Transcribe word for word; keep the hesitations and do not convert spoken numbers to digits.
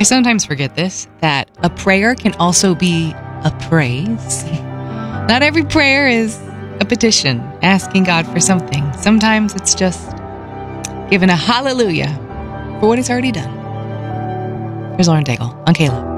I sometimes forget this, that a prayer can also be a praise. Not every prayer is a petition, asking God for something. Sometimes it's just giving a hallelujah for what He's already done. Here's Lauren Daigle on K L O V.